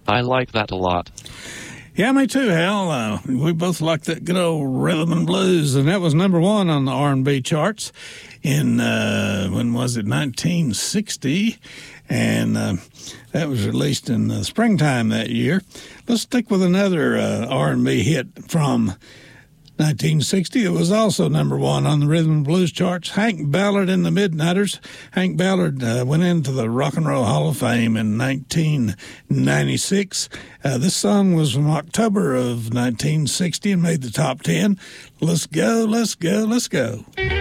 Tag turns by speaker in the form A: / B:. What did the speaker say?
A: I like that a lot.
B: Yeah, me too, Hal. We both like that good old rhythm and blues, and that was number one on the R&B charts in, when was it, 1960, and that was released in the springtime that year. Let's stick with another R&B hit from 1960. It was also number one on the rhythm and blues charts. Hank Ballard and the Midnighters. Hank Ballard went into the Rock and Roll Hall of Fame in 1996. This song was from October of 1960 and made the top 10. Let's go, let's go, let's go.